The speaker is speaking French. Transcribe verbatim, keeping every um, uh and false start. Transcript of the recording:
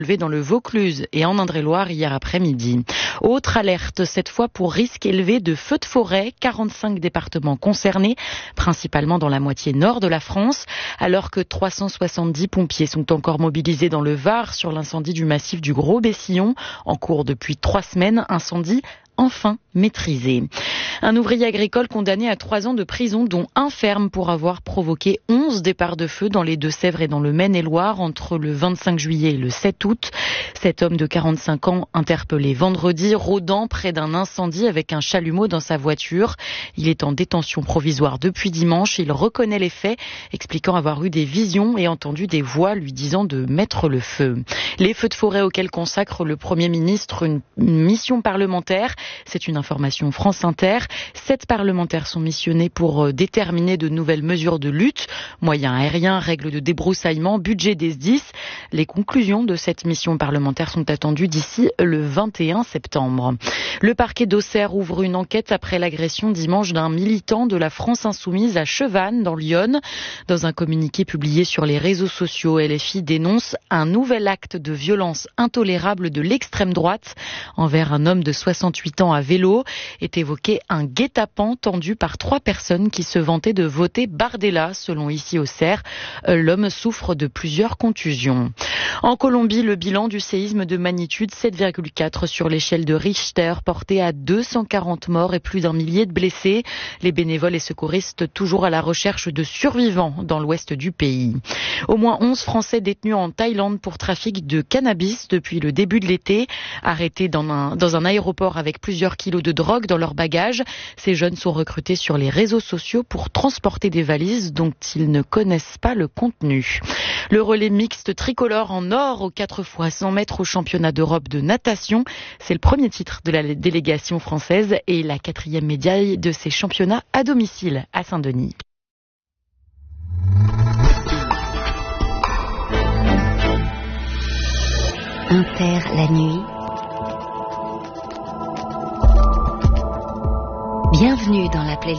dans le Vaucluse et en Indre-et-Loire hier après-midi. Autre alerte, cette fois pour risque élevé de feux de forêt. quarante-cinq départements concernés, principalement dans la moitié nord de la France, alors que trois cent soixante-dix pompiers sont encore mobilisés dans le Var sur l'incendie du massif du Gros-Bessillon, en cours depuis trois semaines, incendie enfin maîtrisé. Un ouvrier agricole condamné à trois ans de prison, dont un ferme pour avoir provoqué onze départs de feu dans les Deux-Sèvres et dans le Maine-et-Loire entre le vingt-cinq juillet et le sept août. Cet homme de quarante-cinq ans, interpellé vendredi, rôdant près d'un incendie avec un chalumeau dans sa voiture. Il est en détention provisoire depuis dimanche. Il reconnaît les faits, expliquant avoir eu des visions et entendu des voix lui disant de mettre le feu. Les feux de forêt auxquels consacre le Premier ministre une mission parlementaire. C'est une information France Inter. Sept parlementaires sont missionnés pour déterminer de nouvelles mesures de lutte, moyens aériens, règles de débroussaillement, budget des S D I S. Les conclusions de cette mission parlementaire sont attendues d'ici le vingt et un septembre. Le parquet d'Auxerre ouvre une enquête après l'agression dimanche d'un militant de la France Insoumise à Chevannes, dans l'Yonne. Dans un communiqué publié sur les réseaux sociaux, L F I dénonce un nouvel acte de violence intolérable de l'extrême droite envers un homme de soixante-huit ans à vélo. Est évoqué un guet-apens tendu par trois personnes qui se vantaient de voter Bardella, selon ici Auxerre. L'homme souffre de plusieurs contusions. En Colombie, le bilan du séisme de magnitude sept virgule quatre sur l'échelle de Richter porté à deux cent quarante morts et plus d'un millier de blessés. Les bénévoles et secouristes toujours à la recherche de survivants dans l'ouest du pays. Au moins onze Français détenus en Thaïlande pour trafic de cannabis depuis le début de l'été, arrêtés dans un, dans un aéroport avec plusieurs kilos de drogue dans leurs bagages. Ces jeunes sont recrutés sur les réseaux sociaux pour transporter des valises dont ils ne connaissent pas le contenu. Le relais mixte tricolore en or aux quatre fois cent mètres au championnat d'Europe de natation. C'est le premier titre de la délégation française et la quatrième médaille de ces championnats à domicile à Saint-Denis. Inter la nuit. Bienvenue dans la playlist.